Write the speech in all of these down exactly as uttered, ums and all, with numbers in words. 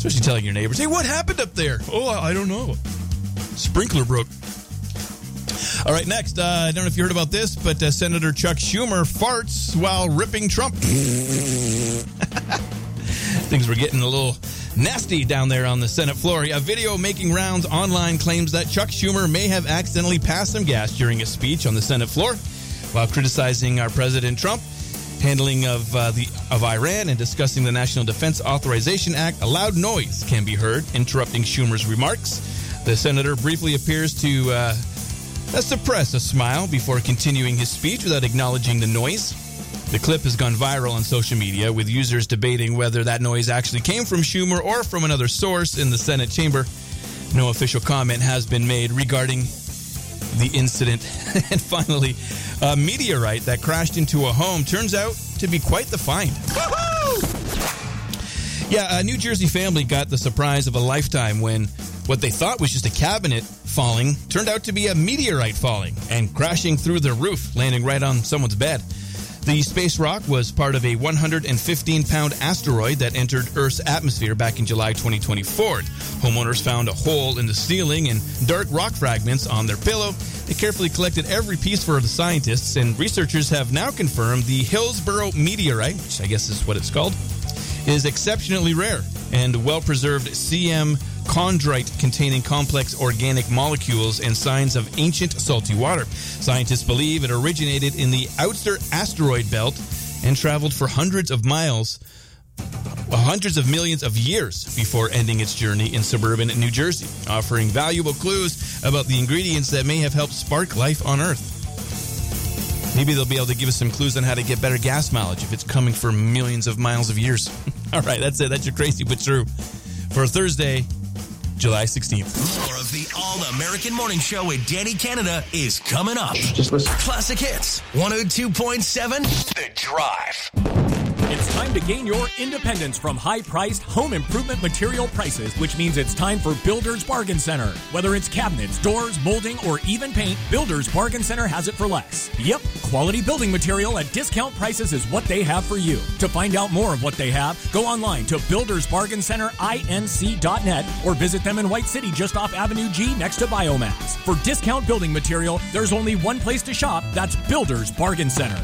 Especially telling your neighbors, hey, what happened up there? Oh, I don't know. Sprinkler broke. All right, next. Uh, I don't know if you heard about this, but uh, Senator Chuck Schumer farts while ripping Trump. Things were getting a little nasty down there on the Senate floor. A video making rounds online claims that Chuck Schumer may have accidentally passed some gas during a speech on the Senate floor while criticizing our President Trump. Handling of uh, the of Iran and discussing the National Defense Authorization Act, a loud noise can be heard interrupting Schumer's remarks. The senator briefly appears to uh, suppress a smile before continuing his speech without acknowledging the noise. The clip has gone viral on social media, with users debating whether that noise actually came from Schumer or from another source in the Senate chamber. No official comment has been made regarding the incident. And finally, a meteorite that crashed into a home turns out to be quite the find. Woohoo! Yeah, a New Jersey family got the surprise of a lifetime when what they thought was just a cabinet falling turned out to be a meteorite falling and crashing through the roof, landing right on someone's bed. The space rock was part of a one hundred fifteen pound asteroid that entered Earth's atmosphere back in July twenty twenty-four. Homeowners found a hole in the ceiling and dark rock fragments on their pillow. They carefully collected every piece for the scientists, and researchers have now confirmed the Hillsborough meteorite, which I guess is what it's called, is exceptionally rare and well-preserved C M chondrite containing complex organic molecules and signs of ancient salty water. Scientists believe it originated in the Outster asteroid belt and traveled for hundreds of miles, hundreds of millions of years before ending its journey in suburban New Jersey, offering valuable clues about the ingredients that may have helped spark life on Earth. Maybe they'll be able to give us some clues on how to get better gas mileage if it's coming from millions of miles of years. All right, that's it. That's your crazy but true for Thursday, July sixteenth. More of the All-American Morning Show with Danny Canada is coming up. Just listen. Classic Hits, one oh two point seven, The Drive. It's time to gain your independence from high-priced home improvement material prices, which means it's time for Builder's Bargain Center. Whether it's cabinets, doors, molding, or even paint, Builder's Bargain Center has it for less. Yep, quality building material at discount prices is what they have for you. To find out more of what they have, go online to builders bargain center inc dot net or visit them in White City just off Avenue G next to Biomass. For discount building material, there's only one place to shop. That's Builder's Bargain Center.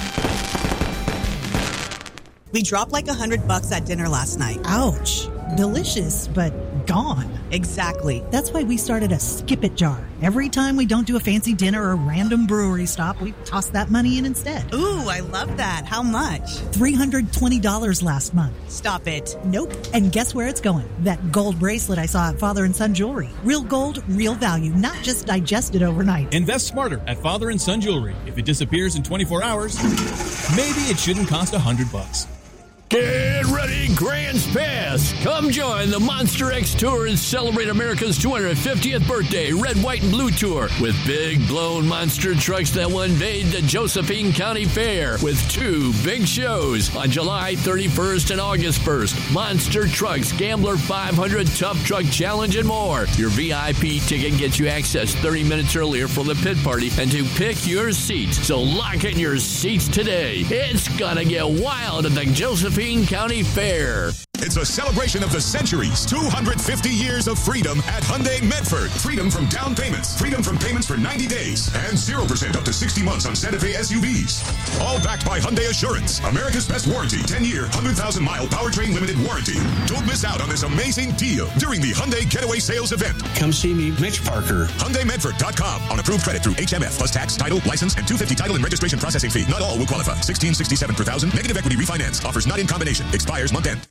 We dropped like a hundred bucks at dinner last night. Ouch. Delicious, but gone. Exactly. That's why we started a Skip It jar. Every time we don't do a fancy dinner or random brewery stop, we toss that money in instead. Ooh, I love that. How much? three hundred twenty dollars last month. Stop it. Nope. And guess where it's going? That gold bracelet I saw at Father and Son Jewelry. Real gold, real value, not just digested overnight. Invest smarter at Father and Son Jewelry. If it disappears in twenty-four hours, maybe it shouldn't cost a hundred bucks. Get ready, Grants Pass. Come join the Monster X Tour and celebrate America's two hundred fiftieth birthday Red, White, and Blue Tour with big blown monster trucks that will invade the Josephine County Fair with two big shows on July thirty-first and August first. Monster Trucks, Gambler five hundred, Tough Truck Challenge, and more. Your V I P ticket gets you access thirty minutes earlier for the pit party and to pick your seats. So lock in your seats today. It's gonna get wild at the Josephine County Fair. It's a celebration of the centuries. two hundred fifty years of freedom at Hyundai Medford. Freedom from down payments. Freedom from payments for ninety days. And zero percent up to sixty months on Santa Fe S U Vs. All backed by Hyundai Assurance. America's best warranty. ten-year, one hundred thousand mile powertrain limited warranty. Don't miss out on this amazing deal during the Hyundai Getaway Sales event. Come see me, Mitch Parker. Hyundai Medford dot com. On approved credit through H M F plus tax, title, license, and two hundred fifty title and registration processing fee. Not all will qualify. sixteen sixty-seven per thousand. Negative equity refinance. Offers not in combination. Expires month end.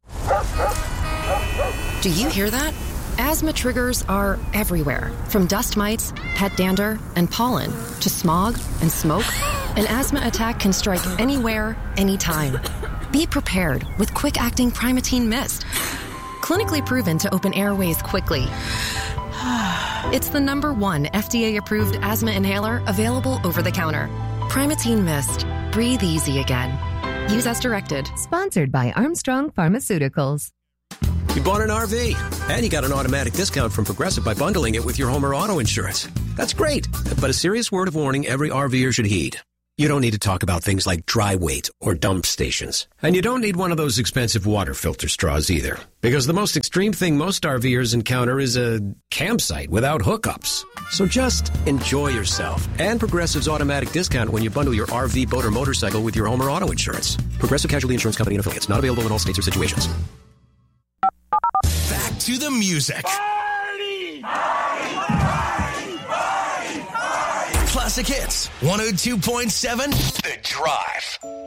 Do you hear that? Asthma triggers are everywhere, from dust mites, pet dander, and pollen, to smog and smoke. An asthma attack can strike anywhere, anytime. Be prepared with quick-acting Primatene Mist. Clinically proven to open airways quickly. It's the number one F D A-approved asthma inhaler available over the counter. Primatene Mist. Breathe easy again. Use as directed. Sponsored by Armstrong Pharmaceuticals. You bought an R V, and you got an automatic discount from Progressive by bundling it with your home or auto insurance. That's great, but a serious word of warning every RVer should heed. You don't need to talk about things like dry weight or dump stations. And you don't need one of those expensive water filter straws either. Because the most extreme thing most RVers encounter is a campsite without hookups. So just enjoy yourself. And Progressive's automatic discount when you bundle your R V, boat, or motorcycle with your home or auto insurance. Progressive Casualty Insurance Company and affiliates. Not available in all states or situations. Back to the music. Party! Party! Party! Party! Party! Classic Hits, one oh two point seven, The Drive.